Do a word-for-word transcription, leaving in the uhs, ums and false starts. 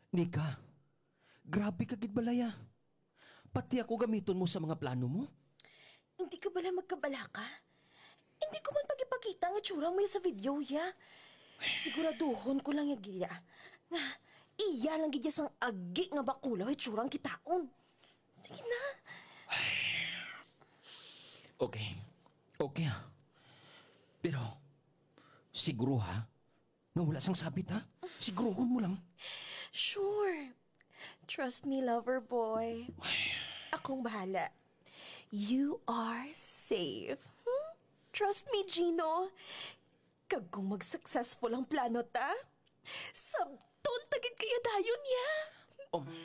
Nika, grabe ka gid balaya. Pati ako gamiton mo sa mga plano mo. Hindi ka bala magkabala ka? Hindi ko man pagipakita ang itsura mo sa video, ya. Siguraduhon ko lang yung giya. Nga, iya lang gidya sang agi nga bakulaw itsurang kitaon. Sige na. Okay. Okay ha. Pero, siguro ha, nga wala sang sabit ha? Sigurohon mo lang. Sure. Trust me, lover boy. Akong bahala. You are safe. Hmm? Trust me, Gino. Kag kung mag-successful ang plano ta, sabton tagid kaya dayon ya. Oh,